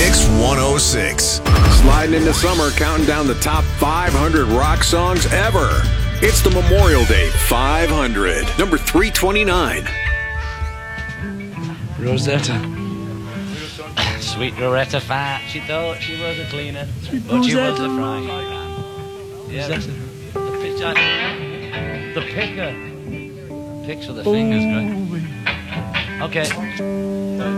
Mix 106. Sliding into summer, counting down the top 500 rock songs ever. It's the Memorial Day 500, number 329. Rosetta. Sweet Loretta Fat. She thought she was a cleaner, but she was a frying pan. Yeah, the picker. Picks with the fingers, right? Okay.